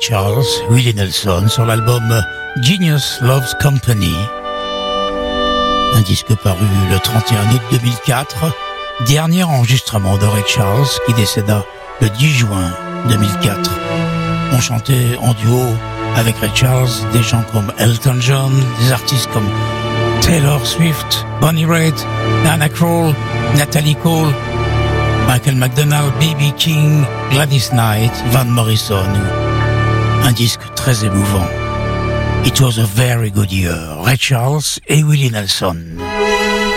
Charles, Willie Nelson, sur l'album Genius Loves Company. Un disque paru le 31 août 2004, dernier enregistrement de Ray Charles qui décéda le 10 juin 2004. On chantait en duo avec Ray Charles des gens comme Elton John, des artistes comme Taylor Swift, Bonnie Raitt, Diana Krall, Natalie Cole, Michael McDonald, B.B. King, Gladys Knight, Van Morrison. Un disque très émouvant. It was a very good year. Ray Charles et Willie Nelson.